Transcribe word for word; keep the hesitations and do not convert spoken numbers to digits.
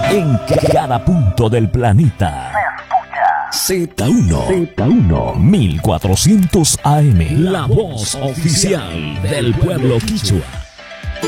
En cada punto del planeta. Z uno. Z uno. mil cuatrocientos A M. La voz oficial del pueblo quichua.